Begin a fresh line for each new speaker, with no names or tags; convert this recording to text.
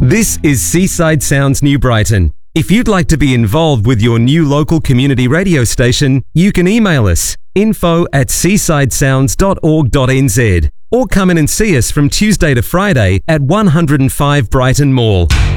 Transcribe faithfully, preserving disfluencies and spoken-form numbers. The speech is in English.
This is Seaside Sounds New Brighton. If you'd like to be involved with your new local community radio station, you can email us info at seaside sounds dot org dot n z or come in and see us from Tuesday to Friday at one oh five Brighton Mall.